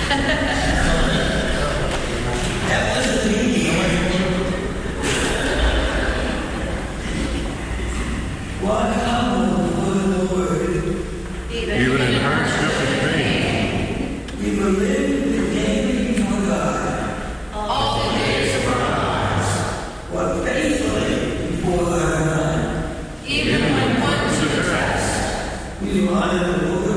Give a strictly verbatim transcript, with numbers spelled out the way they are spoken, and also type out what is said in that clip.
Even in hardship and pain, we will live the day before God. All the days of our lives. Walk faithfully before our God. Even when one to trust. We honor the Lord.